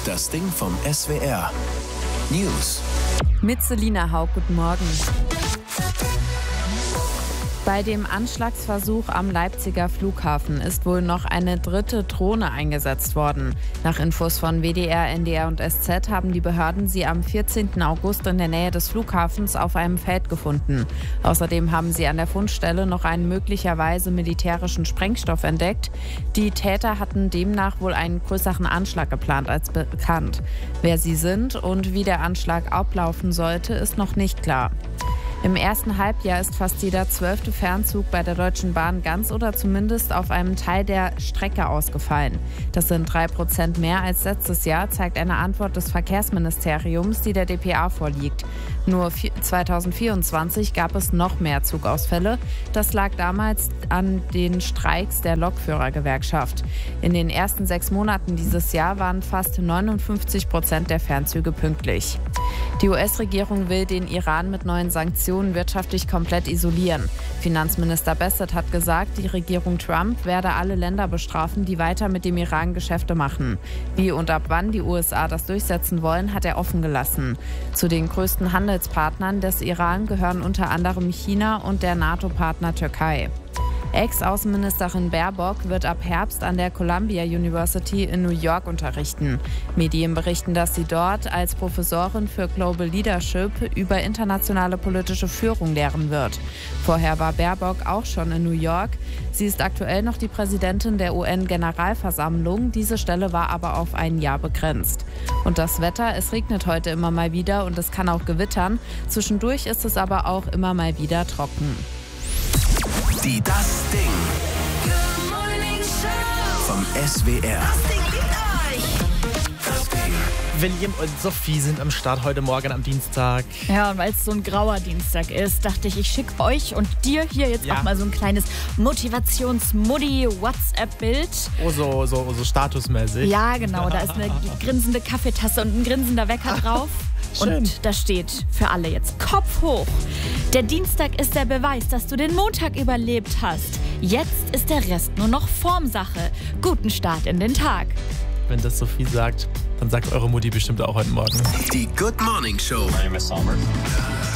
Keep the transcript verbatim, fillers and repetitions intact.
Das Ding vom S W R. News. Mit Selina Haug, guten Morgen. Bei dem Anschlagsversuch am Leipziger Flughafen ist wohl noch eine dritte Drohne eingesetzt worden. Nach Infos von W D R, N D R und S Z haben die Behörden sie am vierzehnten August in der Nähe des Flughafens auf einem Feld gefunden. Außerdem haben sie an der Fundstelle noch einen möglicherweise militärischen Sprengstoff entdeckt. Die Täter hatten demnach wohl einen größeren Anschlag geplant als bekannt. Wer sie sind und wie der Anschlag ablaufen sollte, ist noch nicht klar. Im ersten Halbjahr ist fast jeder zwölfte Fernzug bei der Deutschen Bahn ganz oder zumindest auf einem Teil der Strecke ausgefallen. Das sind drei Prozent mehr als letztes Jahr, zeigt eine Antwort des Verkehrsministeriums, die der D P A vorliegt. Nur zweitausendvierundzwanzig gab es noch mehr Zugausfälle. Das lag damals an den Streiks der Lokführergewerkschaft. In den ersten sechs Monaten dieses Jahr waren fast neunundfünfzig Prozent der Fernzüge pünktlich. Die U S-Regierung will den Iran mit neuen Sanktionen wirtschaftlich komplett isolieren. Finanzminister Bassett hat gesagt, die Regierung Trump werde alle Länder bestrafen, die weiter mit dem Iran Geschäfte machen. Wie und ab wann die U S A das durchsetzen wollen, hat er offen gelassen. Zu den größten Handelspartnern des Iran gehören unter anderem China und der NATO-Partner Türkei. Ex-Außenministerin Baerbock wird ab Herbst an der Columbia University in New York unterrichten. Medien berichten, dass sie dort als Professorin für Global Leadership über internationale politische Führung lehren wird. Vorher war Baerbock auch schon in New York. Sie ist aktuell noch die Präsidentin der U N-Generalversammlung. Diese Stelle war aber auf ein Jahr begrenzt. Und das Wetter, es regnet heute immer mal wieder und es kann auch gewittern. Zwischendurch ist es aber auch immer mal wieder trocken. Die Das Ding vom S W R. Das Ding. William und Sophie sind am Start heute Morgen am Dienstag. Ja, und weil es so ein grauer Dienstag ist, dachte ich, ich schicke euch und dir hier jetzt Ja. auch mal so ein kleines Motivations-Muddy-WhatsApp-Bild. Oh, so, so, so statusmäßig. Ja, genau, da ist eine grinsende Kaffeetasse und ein grinsender Wecker drauf. Schön. Und da steht für alle jetzt Kopf hoch. Der Dienstag ist der Beweis, dass du den Montag überlebt hast. Jetzt ist der Rest nur noch Formsache. Guten Start in den Tag. Wenn das Sophie sagt, dann sagt eure Mutti bestimmt auch heute Morgen. Die Good Morning Show. My name is Sommer.